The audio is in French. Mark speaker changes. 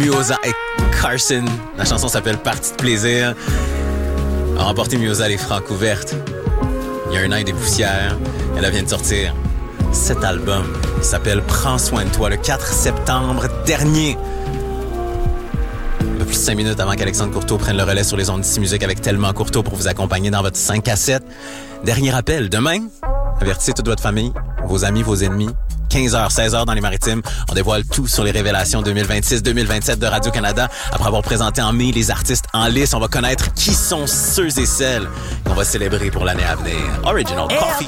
Speaker 1: Muoza et Carson. La chanson s'appelle Partie de plaisir. A remporté Muoza les Francouvertes. Il y a un an et des poussières. Elle vient de sortir cet album. Il s'appelle Prends soin de toi le 4 septembre dernier. Un peu plus de 5 minutes avant qu'Alexandre Courteau prenne le relais sur les ondes d'ici musique avec Tellement Courteau pour vous accompagner dans votre 5 à 7. Dernier rappel, demain, avertissez toute votre famille, vos amis, vos ennemis. 15h, 16h dans les Maritimes. On dévoile tout sur les révélations 2026-2027 de Radio-Canada. Après avoir présenté en mai les artistes en lice, on va connaître qui sont ceux et celles qu'on va célébrer pour l'année à venir. Original Coffee.